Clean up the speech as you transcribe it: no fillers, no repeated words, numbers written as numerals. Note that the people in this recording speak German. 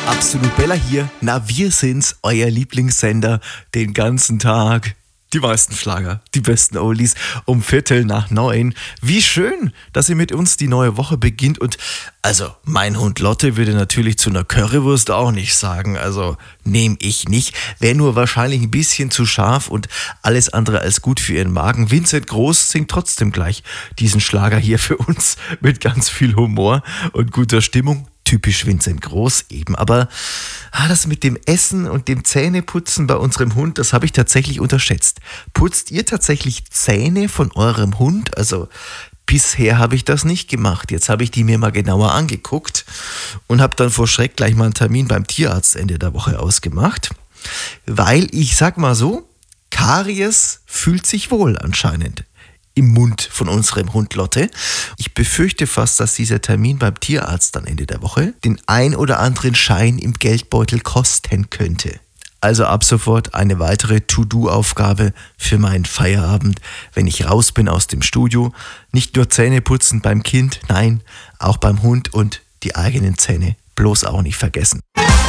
Absolut Bella hier. Na, wir sind's, euer Lieblingssender, den ganzen Tag. Die meisten Schlager, die besten Oldies um 8:45. Wie schön, dass ihr mit uns die neue Woche beginnt. Und also, mein Hund Lotte würde natürlich zu einer Currywurst auch nicht sagen. Also, nehme ich nicht. Wäre nur wahrscheinlich ein bisschen zu scharf und alles andere als gut für ihren Magen. Vincent Groß singt trotzdem gleich diesen Schlager hier für uns mit ganz viel Humor und guter Stimmung. Typisch Vincent Groß eben. Aber das mit dem Essen und dem Zähneputzen bei unserem Hund, das habe ich tatsächlich unterschätzt. Putzt ihr tatsächlich Zähne von eurem Hund? Also bisher habe ich das nicht gemacht. Jetzt habe ich die mir mal genauer angeguckt und habe dann vor Schreck gleich mal einen Termin beim Tierarzt Ende der Woche ausgemacht. Weil ich sag mal so, Karies fühlt sich wohl anscheinend im Mund von unserem Hund Lotte. Ich befürchte fast, dass dieser Termin beim Tierarzt dann Ende der Woche den ein oder anderen Schein im Geldbeutel kosten könnte. Also ab sofort eine weitere To-Do-Aufgabe für meinen Feierabend, wenn ich raus bin aus dem Studio. Nicht nur Zähne putzen beim Kind, nein, auch beim Hund und die eigenen Zähne bloß auch nicht vergessen.